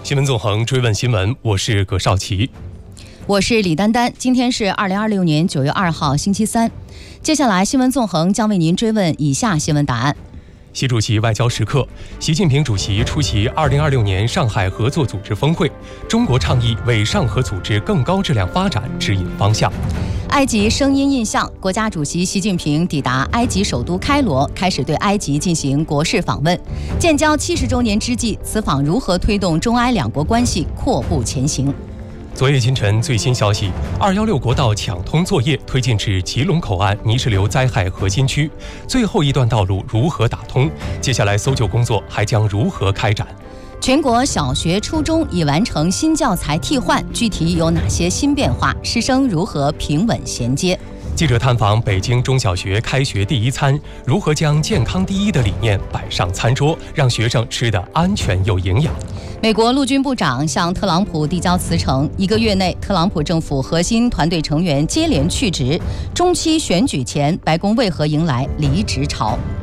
新闻纵横，追问新闻，我是葛少奇， 我是李丹丹。今天是2026年9月2号，星期三。接下来，新闻纵横将为您追问以下新闻答案。 习主席外交时刻，习近平主席出席2026年上海合作组织峰会，中国倡议为上合组织更高质量发展指引方向。 埃及声音印象，国家主席习近平抵达埃及首都开罗，开始对埃及进行国事访问。建交70周年之际，此访如何推动中埃两国关系阔步前行？ 昨夜今晨最新消息，216国道抢通作业推进至吉隆口岸泥石流灾害核心区，最后一段道路如何打通？接下来搜救工作还将如何开展？ 全国小学、初中已完成新教材替换，具体有哪些新变化？师生如何平稳衔接？ 记者探访北京中小学开学第一餐，如何将健康第一的理念摆上餐桌，让学生吃得安全又营养？ 美国陆军部长向特朗普递交辞呈，1个月内，特朗普政府核心团队成员接连去职。中期选举前，白宫为何迎来离职潮？